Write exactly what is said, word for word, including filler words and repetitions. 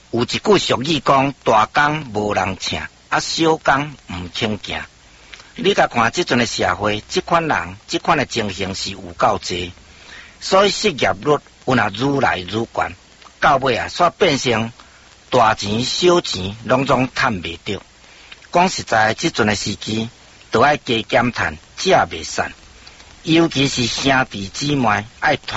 有一句俗语讲：大工无人请，啊小工毋肯行。你甲看即阵的社会，即款人、即款的情形是有够济，所以失业率有若愈来愈悬，到尾啊，煞变成大钱小钱拢总趁袂着。讲实在，即阵的时机，都爱加减趁，才袂散。尤其是兄弟姊妹爱